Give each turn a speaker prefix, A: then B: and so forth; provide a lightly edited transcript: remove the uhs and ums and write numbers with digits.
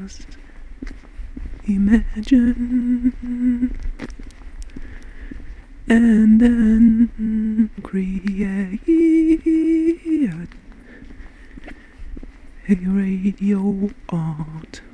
A: just imagine and then create a radio art.